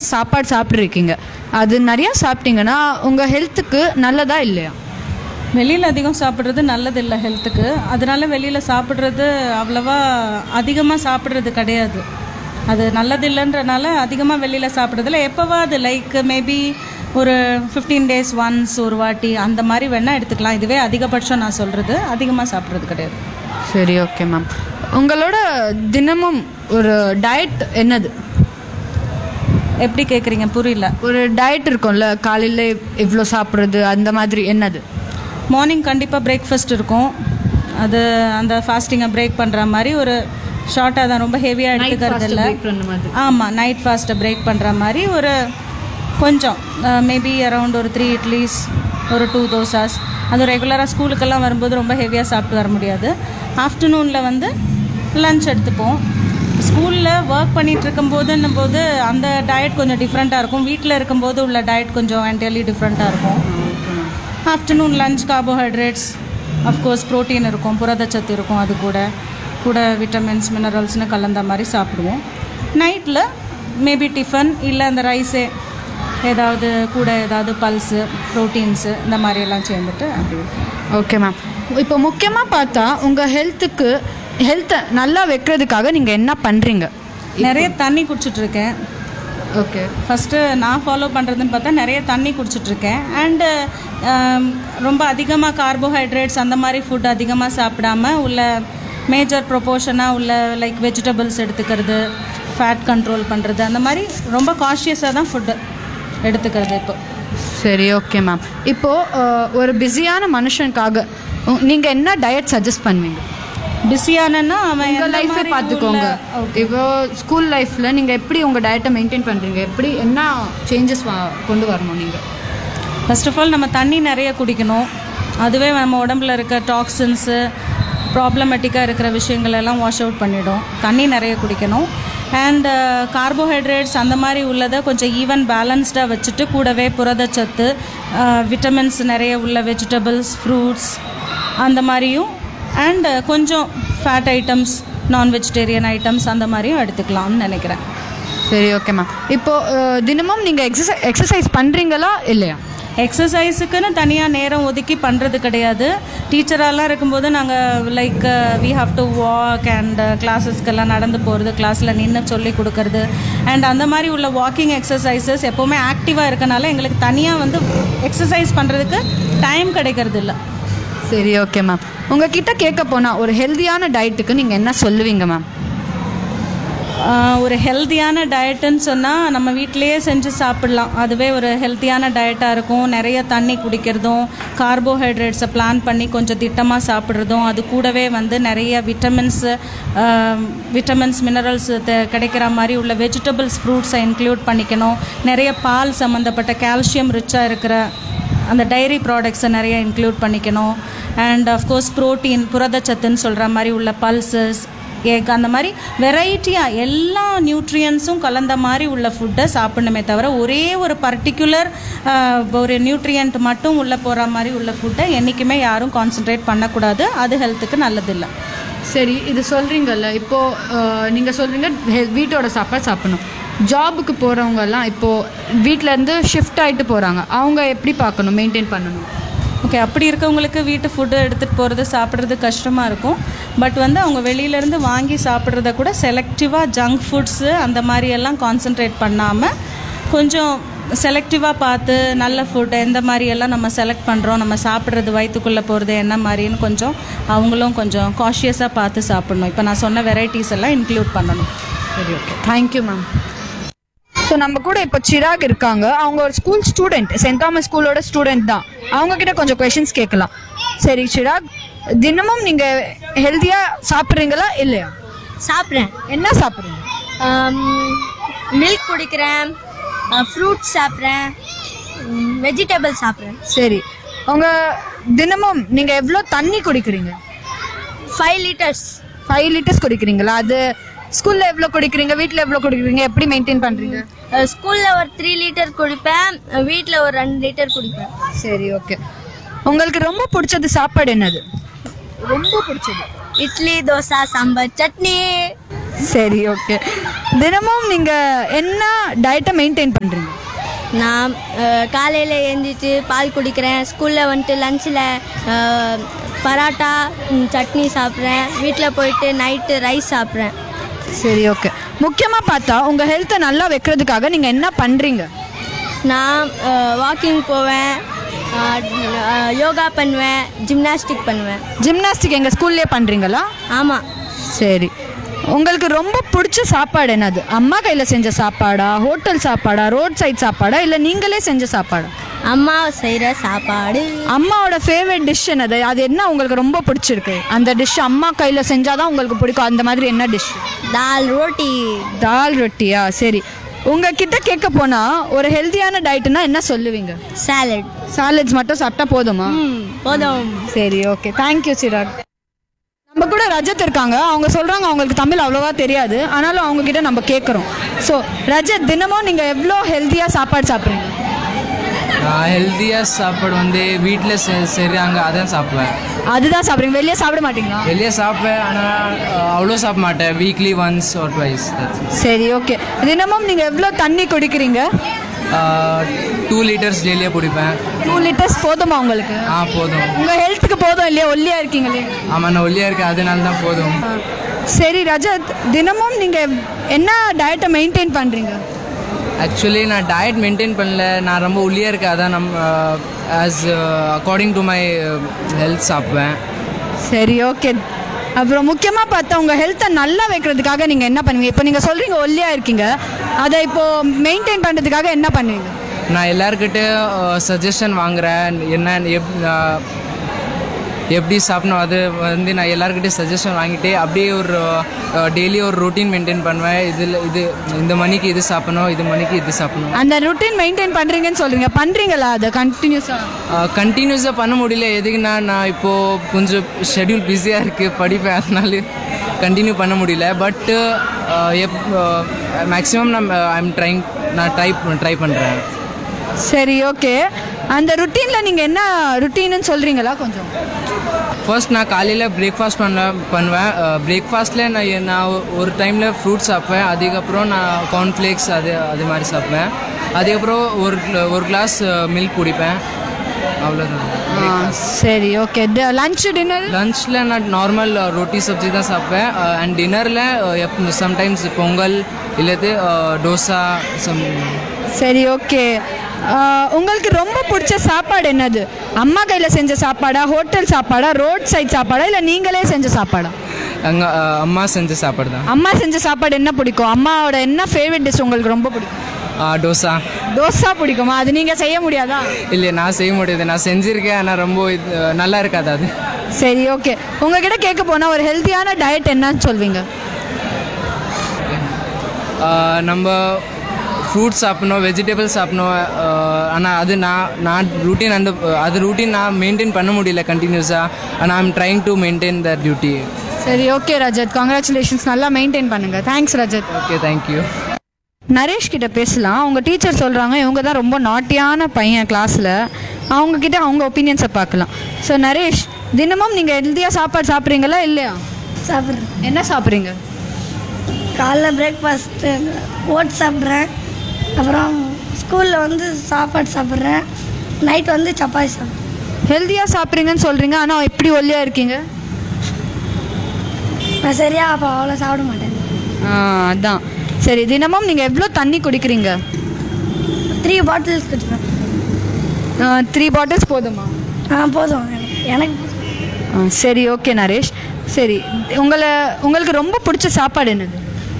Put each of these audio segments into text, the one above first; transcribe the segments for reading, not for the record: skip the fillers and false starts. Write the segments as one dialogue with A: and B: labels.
A: சாப்பாடு சாப்பிட்ருக்கீங்க. அது நிறையா சாப்பிட்டீங்கன்னா உங்கள் ஹெல்த்துக்கு நல்லதா இல்லையா?
B: வெளியில் அதிகம் சாப்பிட்றது நல்லதில்லை ஹெல்த்துக்கு. அதனால வெளியில் சாப்பிட்றது அவ்வளவா அதிகமாக சாப்பிட்றது கிடையாது. அது நல்லதில்லைன்றனால அதிகமாக வெளியில் சாப்பிட்றதில்ல. எப்போவாது லைக் மேபி ஒரு 15 days ஒன்ஸ் ஒரு வாட்டி அந்த மாதிரி வேணால் எடுத்துக்கலாம். இதுவே அதிகபட்சம் நான் சொல்கிறது. அதிகமாக சாப்பிட்றது கிடையாது.
A: சரி, ஓகே மேம். உங்களோட தினமும் ஒரு டயட் என்னது?
B: எப்படி கேட்குறீங்க? புரியல.
A: ஒரு டயட் இருக்கும்ல, காலையில் இவ்வளோ சாப்பிட்றது அந்த மாதிரி என்னது?
B: மார்னிங் கண்டிப்பாக பிரேக்ஃபாஸ்ட் இருக்கும். அது அந்த ஃபாஸ்டிங்கை பிரேக் பண்ணுற மாதிரி ஒரு ஷார்ட்டாக தான், ரொம்ப ஹெவியாக எடுத்துக்கிறது இல்லை. ஆமாம், நைட் ஃபாஸ்ட்டை பிரேக் பண்ணுற மாதிரி ஒரு கொஞ்சம் மேபி அரவுண்ட் ஒரு 3 இட்லிஸ், ஒரு 2 தோசாஸ். அது ரெகுலராக ஸ்கூலுக்கெல்லாம் வரும்போது ரொம்ப ஹெவியாக சாப்பிட்டு வர முடியாது. ஆஃப்டர்நூனில் வந்து லன்ச் எடுத்துப்போம். ஸ்கூலில் ஒர்க் பண்ணிகிட்டு இருக்கும்போதுன்னும் போது அந்த டயட் கொஞ்சம் டிஃப்ரெண்ட்டாக இருக்கும். வீட்டில் இருக்கும்போது உள்ள டயட் கொஞ்சம் என்டையர்லி டிஃப்ரெண்ட்டாக இருக்கும். Afternoon lunch carbohydrates, of course protein இருக்கும், புரதச்சத்து இருக்கும், அது கூட விட்டமின்ஸ் மினரல்ஸ்னு கலந்த மாதிரி சாப்பிடுவோம். நைட்டில் மேபி டிஃபன் இல்லை அந்த ரைஸே ஏதாவது கூட ஏதாவது பல்ஸு ப்ரோட்டீன்ஸு இந்த மாதிரியெல்லாம் சேர்ந்துட்டு அப்படி.
A: Okay ma'am. இப்போ முக்கியமாக பார்த்தா உங்கள் ஹெல்த்தை நல்லா வைக்கிறதுக்காக நீங்கள் என்ன பண்ணுறீங்க?
B: நிறைய தண்ணி குடிச்சிட்ருக்கேன்.
A: ஓகே.
B: ஃபஸ்ட்டு நான் ஃபாலோ பண்ணுறதுன்னு பார்த்தா நிறைய தண்ணி குடிச்சிட்ருக்கேன். அண்டு ரொம்ப அதிகமாக கார்போஹைட்ரேட்ஸ் அந்த மாதிரி ஃபுட் அதிகமாக சாப்பிடாம உள்ள மேஜர் ப்ரொபோர்ஷனாக உள்ள லைக் வெஜிடபிள்ஸ் எடுத்துக்கிறது, ஃபேட் கண்ட்ரோல் பண்ணுறது, அந்த மாதிரி ரொம்ப காஷியஸாக தான் ஃபுட்டு எடுத்துக்கிறது இப்போ.
A: சரி, ஓகே மேம். இப்போது ஒரு பிஸியான மனுஷனுக்காக நீங்கள் என்ன டயட் சஜஸ்ட் பண்ணுவீங்க?
B: பிஸியானன்னா அவன்
A: உங்கள் லைஃப்பை பார்த்துக்கோங்க. இப்போ ஸ்கூல் லைஃப்பில் நீங்கள் எப்படி உங்கள் டயட்டை மெயின்டைன் பண்ணுறீங்க? எப்படி என்ன சேஞ்சஸ் கொண்டு வரணும் நீங்கள்?
B: ஃபர்ஸ்ட் ஆஃப் ஆல் நம்ம தண்ணி நிறைய குடிக்கணும். அதுவே நம்ம உடம்புல இருக்க டாக்ஸின்ஸு, ப்ராப்ளமேட்டிக்காக இருக்கிற விஷயங்கள் எல்லாம் வாஷ் அவுட் பண்ணிவிடும். தண்ணி நிறைய குடிக்கணும். அண்ட் கார்போஹைட்ரேட்ஸ் அந்த மாதிரி உள்ளதை கொஞ்சம் ஈவன் பேலன்ஸ்டாக வச்சுட்டு கூடவே புரதச்சத்து, விட்டமின்ஸ் நிறைய உள்ள வெஜிடபிள்ஸ், ஃப்ரூட்ஸ் அந்த மாதிரியும், அண்ட் கொஞ்சம் ஃபேட் ஐட்டம்ஸ், நான் வெஜிடேரியன் ஐட்டம்ஸ் அந்த மாதிரியும் எடுத்துக்கலாம்னு நினைக்கிறேன்.
A: சரி, ஓகே மேம். இப்போது தினமும் நீங்கள் எக்ஸசைஸ் பண்ணுறீங்களா இல்லையா?
B: எக்ஸசைஸுக்குன்னு தனியாக நேரம் ஒதுக்கி பண்ணுறது கிடையாது. டீச்சராலாம் இருக்கும்போது நாங்கள் like we have to walk and கிளாஸஸ்க்கெல்லாம் நடந்து போகிறது, கிளாஸில் நின்று சொல்லி கொடுக்கறது அண்ட் அந்த மாதிரி உள்ள வாக்கிங் எக்ஸசைசஸ் எப்போவுமே ஆக்டிவாக இருக்கனால எங்களுக்கு தனியாக வந்து எக்ஸசைஸ் பண்ணுறதுக்கு டைம் கிடைக்கிறது இல்லை.
A: சரி, ஓகே மேம். உங்ககிட்ட கேட்க போனால் ஒரு ஹெல்த்தியான டயட்டுக்கு நீங்கள் என்ன சொல்லுவீங்க மேம்?
B: ஒரு ஹெல்த்தியான டயட்டுன்னு சொன்னால் நம்ம வீட்டிலையே செஞ்சு சாப்பிட்லாம். அதுவே ஒரு ஹெல்த்தியான டயட்டாக இருக்கும். நிறைய தண்ணி குடிக்கிறதும், கார்போஹைட்ரேட்ஸை பிளான் பண்ணி கொஞ்சம் திட்டமாக சாப்பிட்றதும், அது கூடவே வந்து நிறைய விட்டமின்ஸ் மினரல்ஸ் கிடைக்கிற மாதிரி உள்ள வெஜிடபிள்ஸ், ஃப்ரூட்ஸை இன்க்ளூட் பண்ணிக்கணும். நிறைய பால் சம்மந்தப்பட்ட கால்சியம் ரிச்சாக இருக்கிற அந்த டைரி ப்ராடக்ட்ஸை நிறைய இன்க்ளூட் பண்ணிக்கணும். அண்ட் அஃப்கோர்ஸ் ப்ரோட்டீன், புரதச்சத்துன்னு சொல்கிற மாதிரி உள்ள பல்சஸ், எக், அந்த மாதிரி வெரைட்டியாக எல்லா நியூட்ரியன்ஸும் கலந்த மாதிரி உள்ள ஃபுட்டை சாப்பிடணுமே தவிர ஒரே ஒரு பர்டிகுலர் ஒரு நியூட்ரியன்ட் மட்டும் உள்ளே போகிற மாதிரி உள்ள ஃபுட்டை என்றைக்குமே யாரும் கான்சன்ட்ரேட் பண்ணக்கூடாது. அது ஹெல்த்துக்கு நல்லதில்லை.
A: சரி, இது சொல்கிறீங்கல்ல, இப்போது நீங்கள் சொல்கிறீங்க வீட்டோட சாப்பாடு சாப்பிடணும். ஜாபுக்கு போகிறவங்கெல்லாம் இப்போது வீட்டிலேருந்து ஷிஃப்ட் ஆகிட்டு போகிறாங்க, அவங்க எப்படி பார்க்கணும், மெயின்டைன் பண்ணணும்?
B: ஓகே, அப்படி இருக்கவங்களுக்கு வீட்டு ஃபுட்டு எடுத்துகிட்டு போகிறது சாப்பிட்றது கஷ்டமாக இருக்கும். பட் வந்து அவங்க வெளியிலேருந்து வாங்கி சாப்பிட்றத கூட செலக்டிவாக ஜங்க் ஃபுட்ஸு அந்த மாதிரியெல்லாம் கான்சன்ட்ரேட் பண்ணாமல் கொஞ்சம் செலக்டிவாக பார்த்து நல்ல ஃபுட் எந்த மாதிரியெல்லாம் நம்ம செலக்ட் பண்ணுறோம், நம்ம சாப்பிட்றது வயிற்றுக்குள்ளே போகிறது என்ன மாதிரின்னு கொஞ்சம் அவங்களும் கொஞ்சம் காஷியஸாக பார்த்து சாப்பிட்ணும். இப்போ நான் சொன்ன வெரைட்டிஸ் எல்லாம் இன்க்ளூட் பண்ணணும்.
A: சரி, ஓகே, தேங்க்யூ மேம். ஸோ நம்ம கூட இப்போ சிராக் இருக்காங்க. அவங்க ஒரு ஸ்கூல் ஸ்டூடெண்ட், சென்ட் தாமஸ் ஸ்கூலோட ஸ்டூடெண்ட் தான். அவங்கக்கிட்ட கொஞ்சம் கொஷின்ஸ் கேட்கலாம். சரி சிராக், தினமும் நீங்கள் ஹெல்த்தியாக சாப்பிட்றீங்களா இல்லையா?
C: சாப்பிட்றேன்.
A: என்ன சாப்பிட்றீங்க?
C: மில்க் குடிக்கிறேன், ஃப்ரூட்ஸ் சாப்பிட்றேன், வெஜிடபிள் சாப்பிட்றேன்.
A: சரி, உங்கள் தினமும் நீங்கள் எவ்வளோ தண்ணி குடிக்கிறீங்க?
C: 5 liters.
A: 5 liters குடிக்கிறீங்களா? அது ஸ்கூலில் எவ்வளோ குடிக்கிறீங்க, வீட்டில் எவ்வளோ குடிக்கிறீங்க, எப்படி மெயின்டைன் பண்ணுறீங்க?
C: ஸ்கூலில் ஒரு 3 liter குடிப்பேன், வீட்டில் ஒரு 2 liter குடிப்பேன்.
A: சரி, ஓகே. உங்களுக்கு ரொம்ப பிடிச்சது சாப்பாடு என்னது? ரொம்ப பிடிச்சது?
C: இட்லி, தோசை, சாம்பார், சட்னி.
A: சரி ஓகே. தினமும் நீங்கள் என்ன டயட்டை மெயின்டைன் பண்ணுறீங்க?
C: நான் காலையில் எழுந்திரிச்சு பால் குடிக்கிறேன். ஸ்கூலில் வந்துட்டு லஞ்சில் பரோட்டா சட்னி சாப்பிட்றேன். வீட்டில் போயிட்டு நைட்டு ரைஸ் சாப்பிட்றேன்.
A: சரி ஓகே. முக்கியமாக பார்த்தா உங்கள் ஹெல்த்தை நல்லா வைக்கிறதுக்காக நீங்கள் என்ன பண்ணுறீங்க?
C: நான் வாக்கிங் போவேன், யோகா பண்ணுவேன், ஜிம்னாஸ்டிக் பண்ணுவேன்.
A: ஜிம்னாஸ்டிக் எங்கள் ஸ்கூல்லேயே பண்ணுறீங்களா?
C: ஆமாம்.
A: சரி. உங்களுக்கு ரொம்ப பிடிச்ச சாப்பாடு என்னது? அம்மா கையில் செஞ்ச சாப்பாடா, ஹோட்டல் சாப்பாடா, ரோட் சைட் சாப்பாடா, இல்லை நீங்களே செஞ்ச சாப்பாடா?
C: அம்மா செய்கிற சாப்பாடு.
A: அம்மாவோட ஃபேவரட் டிஷ் என்னது? அது என்ன உங்களுக்கு ரொம்ப பிடிச்சிருக்கு? அந்த டிஷ் அம்மா கையில் செஞ்சாதான் உங்களுக்கு பிடிக்கும், அந்த மாதிரி என்ன டிஷ்?
C: தால் ரோட்டி.
A: தால் ரொட்டியா? சரி. உங்ககிட்ட கேட்க போனால் ஒரு ஹெல்த்தியான டயட்னா என்ன சொல்லுவீங்க?
C: சாலட்.
A: சாலட்ஸ் மட்டும் சாப்பிட்டா போதுமா?
C: போதும்.
A: சரி ஓகே. தேங்க்யூ சிராக். நம்ம கூட ரஜத் இருக்காங்க. அவங்க சொல்கிறாங்க அவங்களுக்கு தமிழ் அவ்வளோவா தெரியாது, ஆனாலும் அவங்கக்கிட்ட நம்ம கேட்குறோம். ஸோ ரஜத், தினமும் நீங்கள் எவ்வளோ ஹெல்த்தியாக சாப்பாடு சாப்பிட்றீங்க?
D: நான் ஹெல்த்தியாக சாப்பாடு வந்து வீட்டில் செய்கிறாங்க அதான் சாப்பிடுவேன்.
A: அதுதான் சாப்பிட்றீங்க, வெளியே சாப்பிட மாட்டீங்களா?
D: வெளியே சாப்பிடுவேன், ஆனால் அவ்வளோ சாப்பிட மாட்டேன். Weekly once R twice.
A: சரி ஓகே. தினமும் நீங்கள் எவ்வளோ தண்ணி குடிக்கிறீங்க?
D: 2 liters டெய்லியாக குடிப்பேன்.
A: 2 liters போதுமா உங்களுக்கு?
D: போதும்.
A: உங்கள் ஹெல்த்துக்கு போதும் இல்லையா? ஒல்லியாக இருக்கீங்களே.
D: ஆமாம், நான் ஒல்லியாக இருக்கேன், அதனால தான் போதும்.
A: சரி ரஜத், தினமும் நீங்கள் என்ன டயட்டை மெயின்டைன் பண்ணுறீங்க?
D: ஆக்சுவலி நான் டயட் மெயின்டைன் பண்ணல, நான் ரொம்ப ஒல்லியாக இருக்கேன். அதான் as according to my health சாப்பிடுவேன்.
A: சரி ஓகே. அப்புறம் முக்கியமாக பார்த்தா உங்கள் ஹெல்த்தை நல்லா வைக்கிறதுக்காக நீங்கள் என்ன பண்ணுவீங்க? இப்போ நீங்கள் சொல்கிறீங்க ஒல்லியாக இருக்கீங்க, அதை இப்போது மெயின்டைன் பண்ணுறதுக்காக என்ன பண்ணுவீங்க?
D: நான் எல்லாருக்கிட்ட சஜஷன் வாங்குகிறேன். எப்படி சாப்பிடணும் அது வந்து நான் எல்லாருக்கிட்டே சஜஷன் வாங்கிட்டு அப்படியே ஒரு டெய்லி ஒரு ரொட்டீன் மெயின்டைன் பண்ணுவேன். இந்த மணிக்கு இது சாப்பிடணும், இது மணிக்கு இது சாப்பிடணும்.
A: அந்த ரொட்டீன் மெயின்டைன் பண்ணுறீங்கன்னு சொல்கிறீங்க, பண்ணுறீங்களா அதை
D: கண்டினியூஸாக பண்ண முடியல. எதுக்குன்னா நான் இப்போது கொஞ்சம் ஷெட்யூல் பிஸியாக இருக்குது, படிப்பேன், அதனால கண்டினியூ பண்ண முடியல. பட்டு மேக்ஸிமம் நான் ட்ரை பண்ணுறேன்.
A: சரி ஓகே. அந்த ருட்டீனில் நீங்கள் என்ன ருட்டீன்னு சொல்கிறீங்களா கொஞ்சம்?
D: ஃபர்ஸ்ட் நான் காலையில் பிரேக்ஃபாஸ்ட் பண்ணுவேன். பிரேக்ஃபாஸ்ட்டில் நான் ஒரு டைமில் ஃப்ரூட்ஸ் சாப்பிடுவேன். அதுக்கப்புறம் நான் கார்ன்ஃப்ளேக்ஸ் அது மாதிரி சாப்பிடுவேன். அதுக்கப்புறம் ஒரு கிளாஸ் மில்க் குடிப்பேன். அவ்வளோதான்.
A: சரி ஓகே. லஞ்சில்
D: நான் நார்மல் ரொட்டி சப்ஜி தான் சாப்பிடுவேன். அண்ட் டின்னரில் சம்டைம்ஸ் பொங்கல் இல்லது டோசா
A: சரி ஓகே. உங்களுக்கு ரொம்ப பிடிச்ச சாப்பாடு என்னது? அம்மா கையில் செஞ்ச சாப்பாடா, ஹோட்டல் சாப்பாடா, ரோட் சைட் சாப்பாடா, இல்லை நீங்களே செஞ்ச சாப்பாடா?
D: அம்மா செஞ்ச சாப்பாடு தான்.
A: அம்மா செஞ்ச சாப்பாடு என்ன பிடிக்கும்? அம்மாவோட என்ன ஃபேவரட் டிஷ் உங்களுக்கு ரொம்ப பிடிக்கும்? டோசா பிடிக்குமா? அது நீங்கள் செய்ய முடியாதா?
D: இல்லை, நான் செய்ய முடியாது. நான் செஞ்சுருக்கேன், ஆனால் ரொம்ப நல்லா இருக்காது அது.
A: சரி ஓகே. உங்ககிட்ட கேட்க போனால் ஒரு ஹெல்த்தியான டயட் என்னன்னு சொல்வீங்க?
D: நம்ம ஃப்ரூட்ஸ் சாப்பிடணும், வெஜிடபிள்ஸ் சாப்பிடணும். ஆனால் அது நான் ரூட்டீன் நான் மெயின்டைன் பண்ண முடியல கண்டினியூஸாக. ஆனால் I am trying to maintain the duty.
A: சரி ஓகே ரஜத், கங்க்ராச்சுலேஷன்ஸ், நல்லா மெயின்டைன் பண்ணுங்கள். Thanks Rajat.
D: Okay, thank you.
A: Naresh கிட்ட பேசலாம். அவங்க டீச்சர் சொல்கிறாங்க இவங்க தான் ரொம்ப நாட்டியான பையன் கிளாஸில். அவங்கக்கிட்ட அவங்க ஒப்பீனியன்ஸை பார்க்கலாம். ஸோ நரேஷ், தினமும் நீங்கள் ஹெல்த்தியாக சாப்பாடு சாப்பிட்றீங்களா இல்லையா?
C: சாப்பிட்றேன்.
A: என்ன சாப்பிட்றீங்க?
C: காலைல பிரேக்ஃபாஸ்ட்டு ஓட்ஸ் சாப்பிட்றேன். அப்புறம் ஸ்கூலில் வந்து சாப்பாடு சாப்பிட்றேன். நைட் வந்து சப்பாத்தி சாப்பிட்றேன்.
A: ஹெல்த்தியாக சாப்பிட்றீங்கன்னு சொல்கிறீங்க, ஆனால் எப்படி ஒல்லியாக இருக்கீங்க?
C: நான் சரியாக அப்போ அவ்வளோ சாப்பிட மாட்டேன்.
A: அதான். சரி, தினமும் நீங்கள் எவ்வளோ தண்ணி குடிக்கிறீங்க?
C: 3 bottles குடிப்பேன்.
A: 3 bottles போதுமா?
C: போதும் எனக்கு.
A: சரி ஓகே நரேஷ். சரி, உங்களுக்கு ரொம்ப பிடிச்ச சாப்பாடு என்னது?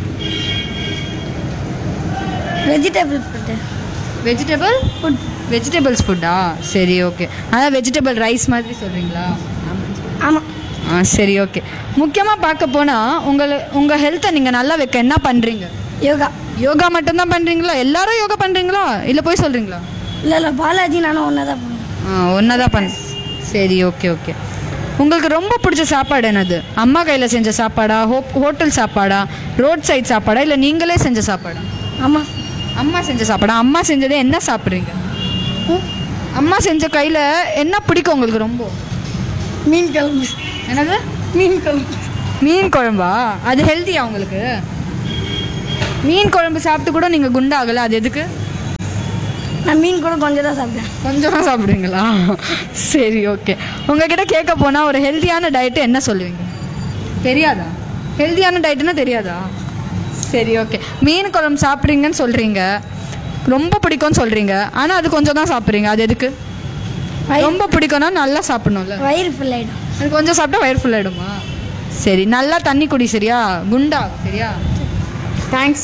A: வெஜிடபிள்ஸ் ஃபுட்டா? சரி ஓகே. அதான் வெஜிடபிள் ரைஸ் மாதிரி சொல்கிறீங்களா?
C: ஆமாம்.
A: சரி ஓகே. முக்கியமாக பார்க்க போனால் உங்கள் ஹெல்த்தை நீங்கள் நல்லா வைக்க என்ன பண்ணுறீங்க? யோகா மட்டும்தான் பண்ணுறீங்களா? எல்லாரும் யோகா பண்ணுறீங்களா இல்லை போய் சொல்கிறீங்களா?
C: இல்லை, பாலாஜி நானும் ஒன்றா தான் பண்ணுவேன்.
A: ஒன்றா தான் பண்ண. சரி ஓகே ஓகே. உங்களுக்கு ரொம்ப பிடிச்ச சாப்பாடு என்னது? அம்மா கையில் செஞ்ச சாப்பாடா, ஹோட்டல் சாப்பாடா, ரோட் சைட் சாப்பாடா, இல்லை நீங்களே செஞ்ச சாப்பாடா? அம்மா செஞ்ச சாப்பாடா? அம்மா செஞ்சதே என்ன சாப்பிட்றீங்க? அம்மா செஞ்ச கையில் என்ன பிடிக்கும் உங்களுக்கு ரொம்ப?
C: மீன் குழம்பு.
A: என்னது?
C: மீன் குழம்பு.
A: மீன் குழம்பா? அது ஹெல்த்தியா உங்களுக்கு? மீன் குழம்பு சாப்பிட்டு கூட நீங்கள் குண்டாகலை, அது எதுக்கு?
C: நான் மீன் கூட கொஞ்சம் தான் சாப்பிட்டேன்.
A: கொஞ்சம் தான் சாப்பிடுவீங்களா? சரி, ஓகே. உங்ககிட்ட கேட்க போனால் ஒரு ஹெல்த்தியான டயட்டு என்ன சொல்லுவீங்க? தெரியாதா? ஹெல்த்தியான டயட்டுன்னா தெரியாதா? சரி, ஓகே. மீன் குழம்பு சாப்பிட்றீங்கன்னு சொல்கிறீங்க, ரொம்ப பிடிக்கும்னு சொல்கிறீங்க, ஆனால் அது கொஞ்சம் தான் சாப்பிட்றீங்க, அது எதுக்கு? ரொம்ப பிடிக்கும்னா நல்லா சாப்பிடணும்ல.
C: வயிறு ஃபுல் ஆகிடும்.
A: அது கொஞ்சம் சாப்பிட்டா வயிறு ஃபுல் ஆகிடுமா? சரி, நல்லா தண்ணி குடி, சரியா? குண்டா, சரியா? தேங்க்ஸ்.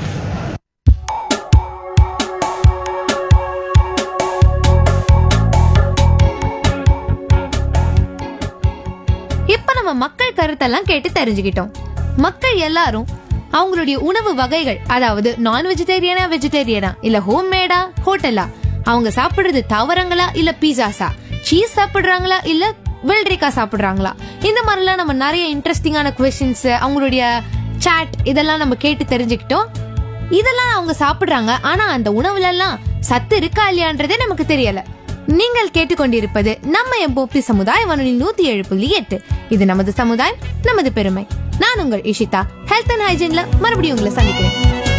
E: இப்ப நம்ம மக்கள் கருத்தெல்லாம் கேட்டு தெரிஞ்சுக்கிட்டோம். மக்கள் எல்லாரும் அவங்களுடைய உணவு வகைகள், அதாவது நான் வெஜிடேரியனா, வெஜிடேரியனா, இல்ல ஹோம் மேடா, ஹோட்டலா, அவங்க சாப்பிடுறது தவறங்களா இல்ல பீஸாஸா, சீஸ் சாப்பிடுறாங்களா இல்ல வெள்ளரிக்காய் சாப்பிடுறாங்களா, இந்த மாதிரிலாம் நம்ம நிறைய இன்ட்ரெஸ்டிங்கான குவெஸ்டின்ஸ், அவங்களுடைய சாட் இதெல்லாம் நம்ம கேட்டு தெரிஞ்சுக்கிட்டோம். இதெல்லாம் அவங்க சாப்பிடுறாங்க, ஆனா அந்த உணவுல எல்லாம் சத்து இருக்கா இல்லையான்றதே நமக்கு தெரியல. நீங்கள் கேட்டுக்கொண்டிருப்பது நம்ம எம்போபி சமுதாய வானொலி 107.8. இது நமது சமுதாயம், நமது பெருமை. நான் உங்கள் இஷிதா. ஹெல்த் அண்ட் ஹைஜீன்ல மறுபடியும் உங்களை சந்திக்கிறேன்.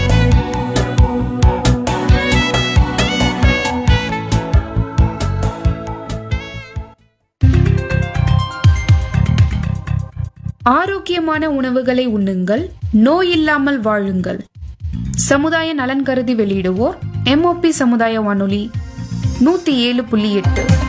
F: ஆரோக்கியமான உணவுகளை உண்ணுங்கள், நோய் இல்லாமல் வாழுங்கள். சமுதாய நலன் கருதி வெளியிடுவோர் எம்ஓபி சமுதாய வானொலி 107.8.